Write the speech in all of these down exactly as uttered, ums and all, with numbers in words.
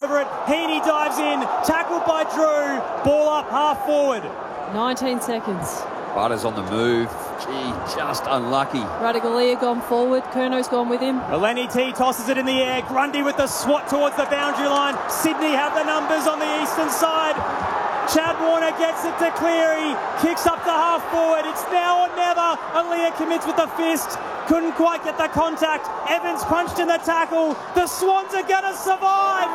over it. Heaney dives in, tackled by Drew, ball up half forward. nineteen seconds. Butters on the move. Gee, just unlucky. Radigalia gone forward. Kerno's gone with him. Eleni T tosses it in the air. Grundy with the swat towards the boundary line. Sydney have the numbers on the eastern side. Chad Warner gets it to Cleary. Kicks up to half forward. It's now or never. Aaliyah commits with the fist. Couldn't quite get the contact. Evans punched in the tackle. The Swans are going to survive.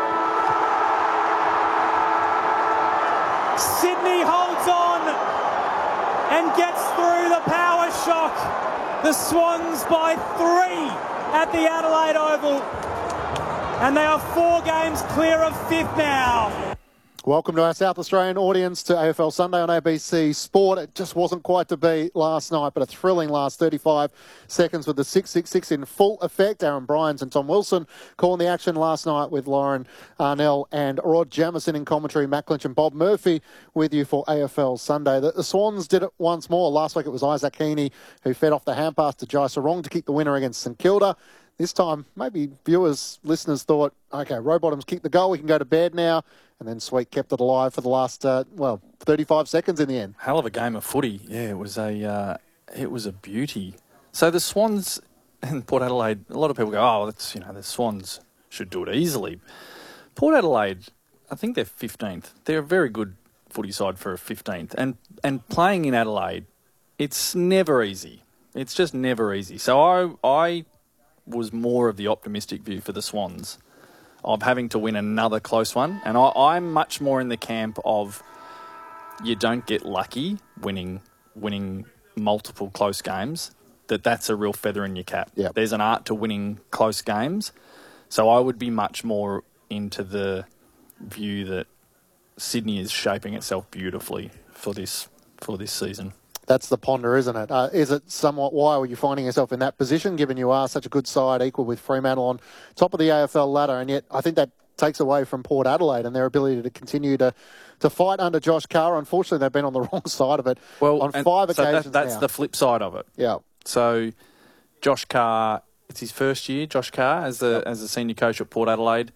Sydney holds on and gets through the power shock. The Swans by three at the Adelaide Oval. And they are four games clear of fifth now. Welcome to our South Australian audience to A F L Sunday on A B C Sport. It just wasn't quite to be last night, but a thrilling last thirty-five seconds with the six six six in full effect. Aaron Bryans and Tom Wilson calling the action last night with Lauren Arnell and Rod Jamieson in commentary. Matt Clinch and Bob Murphy with you for A F L Sunday. The, the Swans did it once more. Last week it was Isaac Heaney who fed off the hand pass to Jai Sarong to kick the winner against St Kilda. This time, maybe viewers, listeners thought, OK, Rowbottom's kicked the goal, we can go to bed now. And then Sweet kept it alive for the last, uh, well, thirty-five seconds in the end. Hell of a game of footy. Yeah, it was a uh, it was a beauty. So the Swans and Port Adelaide, a lot of people go, oh, that's, you know, the Swans should do it easily. Port Adelaide, I think they're fifteenth. They're a very good footy side for a fifteenth. And, and playing in Adelaide, it's never easy. It's just never easy. So I I was more of the optimistic view for the Swans, of having to win another close one. And I, I'm much more in the camp of you don't get lucky winning winning multiple close games, that that's a real feather in your cap. Yep. There's an art to winning close games. So I would be much more into the view that Sydney is shaping itself beautifully for this for this season. That's the ponder, isn't it? Uh, is it somewhat why were you finding yourself in that position, given you are such a good side, equal with Fremantle on top of the A F L ladder, and yet I think that takes away from Port Adelaide and their ability to continue to, to fight under Josh Carr. Unfortunately, they've been on the wrong side of it well, on five so occasions that, That's now. the flip side of it. Yeah. So Josh Carr, it's his first year, Josh Carr, as the, yep. as the senior coach at Port Adelaide.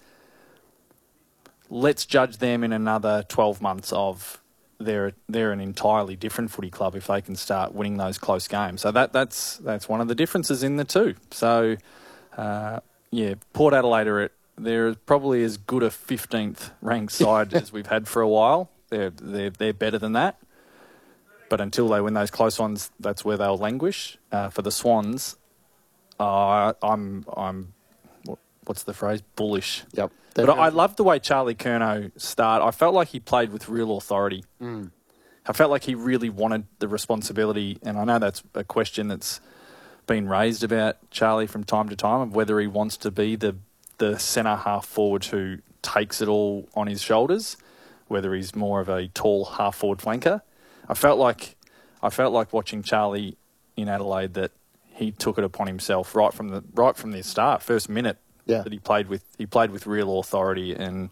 Let's judge them in another twelve months of... They're they're an entirely different footy club if they can start winning those close games. So that that's that's one of the differences in the two. So uh, yeah, Port Adelaide are at, they're probably as good a fifteenth ranked side as we've had for a while. They're they're they're better than that. But until they win those close ones, that's where they'll languish. Uh, for the Swans, uh, I'm I'm what's the phrase? Bullish. Yep. But I, I loved the way Charlie Curnow started. I felt like he played with real authority. Mm. I felt like he really wanted the responsibility, and I know that's a question that's been raised about Charlie from time to time, of whether he wants to be the, the centre half forward who takes it all on his shoulders, whether he's more of a tall half forward flanker. I felt like I felt like watching Charlie in Adelaide that he took it upon himself right from the right from the start, first minute. Yeah. That he played with, he played with real authority and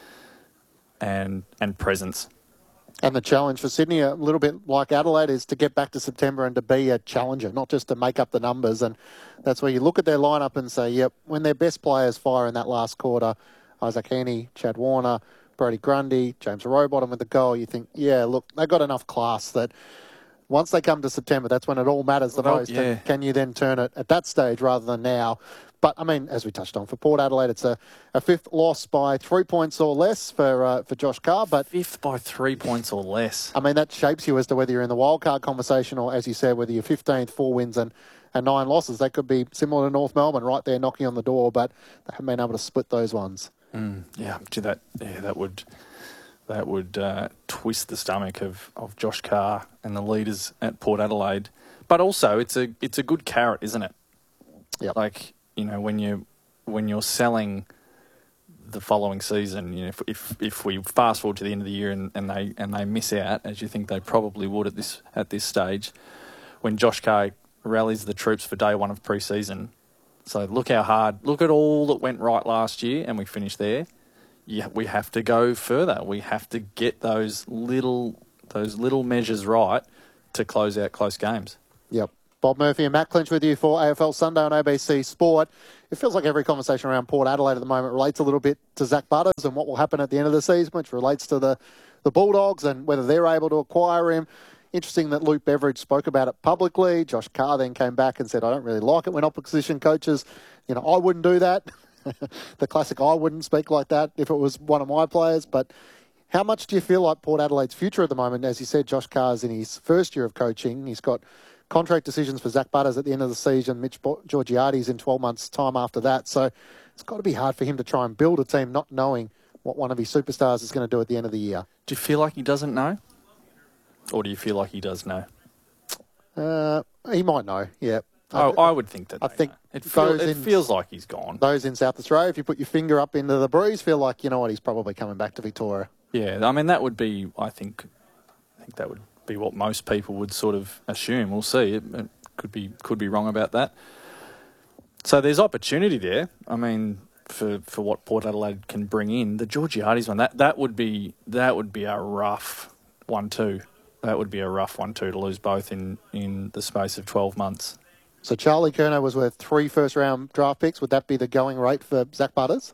and and presence. And the challenge for Sydney, a little bit like Adelaide, is to get back to September and to be a challenger, not just to make up the numbers. And that's where you look at their lineup and say, yep, when their best players fire in that last quarter, Isaac Heaney, Chad Warner, Brody Grundy, James Rowbottom with the goal, you think, yeah, look, they've got enough class that once they come to September, that's when it all matters the well, most. Yeah. And can you then turn it at that stage rather than now? But, I mean, as we touched on, for Port Adelaide, it's a, a fifth loss by three points or less for uh, for Josh Carr. But Fifth by three points or less. I mean, that shapes you as to whether you're in the wildcard conversation or, as you said, whether you're fifteenth, four wins and, and nine losses. That could be similar to North Melbourne, right there knocking on the door, but they haven't been able to split those ones. Mm, yeah, gee, that yeah, that would that would uh, twist the stomach of, of Josh Carr and the leaders at Port Adelaide. But also, it's a it's a good carrot, isn't it? Yeah. Like, you know, when you when you're selling the following season, you know, if if, if we fast forward to the end of the year and, and they and they miss out, as you think they probably would at this at this stage, when Josh Carr rallies the troops for day one of pre-season. So look how hard, look at all that went right last year, and we finished there. Yeah, we have to go further. We have to get those little those little measures right to close out close games. Yep. Bob Murphy and Matt Clinch with you for A F L Sunday on A B C Sport. It feels like every conversation around Port Adelaide at the moment relates a little bit to Zach Butters and what will happen at the end of the season, which relates to the, the Bulldogs and whether they're able to acquire him. Interesting that Luke Beveridge spoke about it publicly. Josh Carr then came back and said, I don't really like it when opposition coaches, you know, I wouldn't do that. The classic, I wouldn't speak like that if it was one of my players. But how much do you feel like Port Adelaide's future at the moment? As you said, Josh Carr's in his first year of coaching. He's got contract decisions for Zach Butters at the end of the season. Mitch Georgiades in twelve months' time after that. So it's got to be hard for him to try and build a team not knowing what one of his superstars is going to do at the end of the year. Do you feel like he doesn't know? Or do you feel like he does know? Uh, he might know, yeah. Oh, I would think that. I think know. It, feel, it in, feels like he's gone. Those in South Australia, if you put your finger up into the breeze, feel like, you know what, he's probably coming back to Victoria. Yeah, I mean, that would be, I think, I think that would be what most people would sort of assume. We'll see. It, it could be could be wrong about that. So there's opportunity there. I mean, for, for what Port Adelaide can bring in, the Georgiades one, that, that would be that would be a rough one-two. That would be a rough one-two to lose both in, in the space of twelve months. So Charlie Curnow was worth three first-round draft picks. Would that be the going rate for Zach Butters?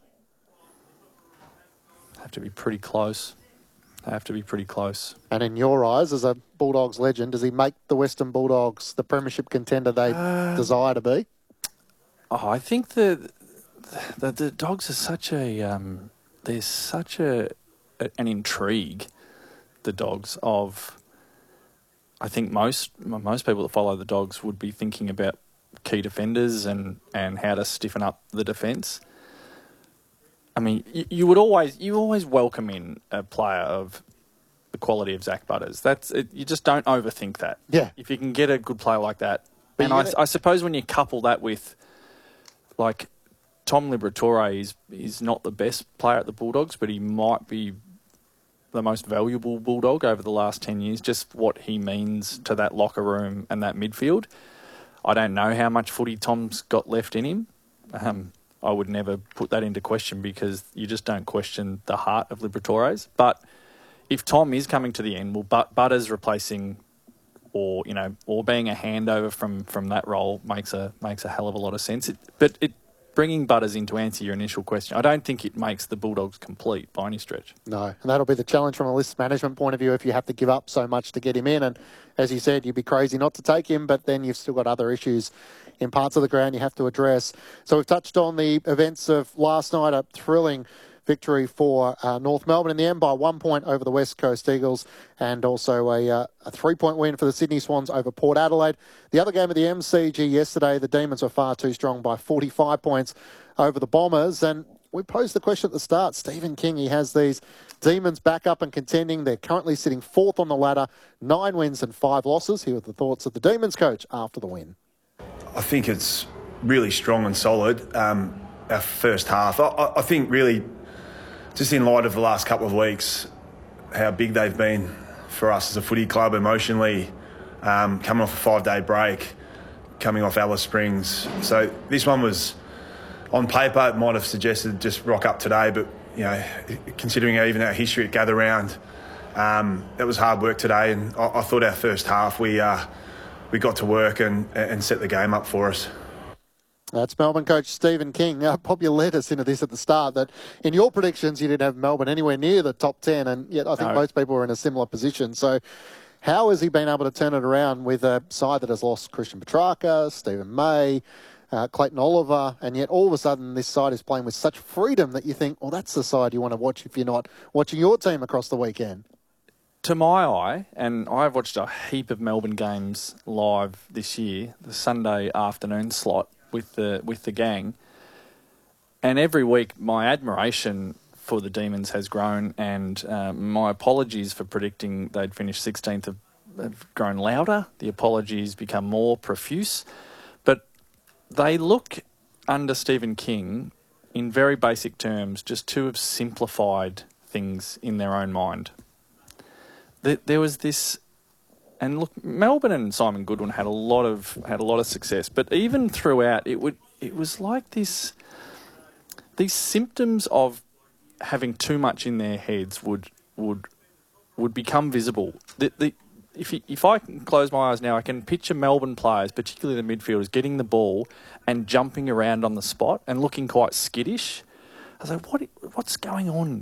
Have to be pretty close. Have to be pretty close. And in your eyes, as a Bulldogs legend, does he make the Western Bulldogs the premiership contender they uh, desire to be? Oh, I think the the, the Dogs are such a um, there's such a, a an intrigue. The Dogs of. I think most most people that follow the Dogs would be thinking about key defenders and, and how to stiffen up the defence. I mean, you, you would always you always welcome in a player of the quality of Zach Butters. That's it, you just don't overthink that. Yeah. If you can get a good player like that, But and I, gotta... I suppose when you couple that with, like, Tom Liberatore is is not the best player at the Bulldogs, but he might be the most valuable Bulldog over the last ten years, just what he means to that locker room and that midfield. I don't know how much footy Tom's got left in him. Um, I would never put that into question because you just don't question the heart of Liberatore's. But if Tom is coming to the end, well, but Butters replacing or, you know, or being a handover from, from that role makes a makes a hell of a lot of sense. It, but it bringing Butters in to answer your initial question, I don't think it makes the Bulldogs complete by any stretch. No, and that'll be the challenge from a list management point of view if you have to give up so much to get him in. And as you said, you'd be crazy not to take him, but then you've still got other issues in parts of the ground you have to address. So we've touched on the events of last night, a thrilling victory for uh, North Melbourne in the end by one point over the West Coast Eagles, and also a, uh, a three-point win for the Sydney Swans over Port Adelaide. The other game of the M C G yesterday, the Demons were far too strong by forty-five points over the Bombers, and we posed the question at the start. Stephen King, he has these Demons back up and contending. They're currently sitting fourth on the ladder, nine wins and five losses. Here are the thoughts of the Demons coach after the win. I think it's really strong and solid, um, our first half. I, I think really, just in light of the last couple of weeks, how big they've been for us as a footy club emotionally, um, coming off a five-day break, coming off Alice Springs. So this one was, on paper, it might have suggested just rock up today, but, you know, considering even our history at Gather Round, um, it was hard work today, and I, I thought our first half we uh, we got to work and, and set the game up for us. That's Melbourne coach Stephen King. Now, Bob, you led us into this at the start, that in your predictions you didn't have Melbourne anywhere near the top ten, and yet I think no. most people were in a similar position. So how has he been able to turn it around with a side that has lost Christian Petrarca, Stephen May, uh, Clayton Oliver, and yet all of a sudden this side is playing with such freedom that you think, well, that's the side you want to watch if you're not watching your team across the weekend? To my eye, and I've watched a heap of Melbourne games live this year, the Sunday afternoon slot, with the with the gang, and every week my admiration for the Demons has grown, and uh, my apologies for predicting they'd finish sixteenth have, have grown louder. The apologies become more profuse, but they look under Stephen King, in very basic terms, just to have simplified things in their own mind. There, there was this. And look, Melbourne and Simon Goodwin had a lot of had a lot of success, but even throughout, it would it was like this. These symptoms of having too much in their heads would would would become visible. The, the if you, if I can close my eyes now, I can picture Melbourne players, particularly the midfielders, getting the ball and jumping around on the spot and looking quite skittish. I was like, what, what's going on?